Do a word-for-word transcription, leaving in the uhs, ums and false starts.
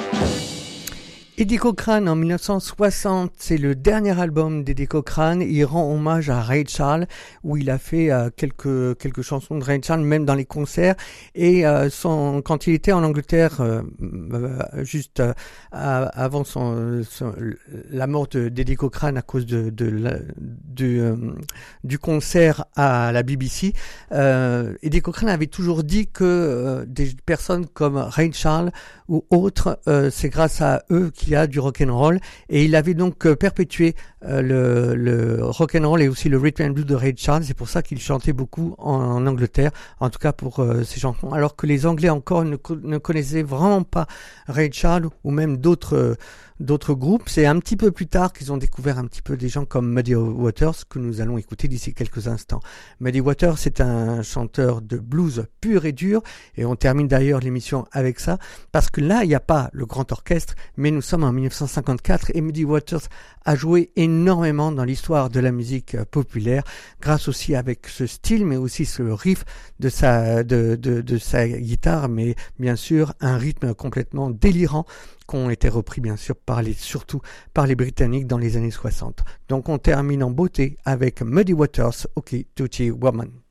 Eddie Cochran en dix-neuf cent soixante, c'est le dernier album d'Eddie Cochran. Il rend hommage à Ray Charles, où il a fait euh, quelques quelques chansons de Ray Charles, même dans les concerts. Et euh, son, quand il était en Angleterre, euh, euh, juste euh, avant son, son, la mort de, d'Eddie Cochran à cause de, de, de du, euh, du concert à la B B C, euh, Eddie Cochran avait toujours dit que euh, des personnes comme Ray Charles ou autres, euh, c'est grâce à eux qu'il y a du rock'n'roll, et il avait donc euh, perpétué euh, le, le rock'n'roll et aussi le rhythm and blues de Ray Charles. C'est pour ça qu'il chantait beaucoup en, en Angleterre, en tout cas pour euh, ses chansons, alors que les Anglais encore ne, ne connaissaient vraiment pas Ray Charles ou même d'autres euh, d'autres groupes. C'est un petit peu plus tard qu'ils ont découvert un petit peu des gens comme Muddy Waters, que nous allons écouter d'ici quelques instants. Muddy Waters, c'est un chanteur de blues pur et dur, et on termine d'ailleurs l'émission avec ça, parce que là, il n'y a pas le grand orchestre, mais nous sommes en dix-neuf cent cinquante-quatre, et Muddy Waters a joué énormément dans l'histoire de la musique populaire, grâce aussi avec ce style, mais aussi ce riff de sa, de, de, de sa guitare, mais bien sûr, un rythme complètement délirant, qui ont été repris bien sûr par les, surtout par les Britanniques dans les années soixante. Donc on termine en beauté avec Muddy Waters, OK, Touchy Woman.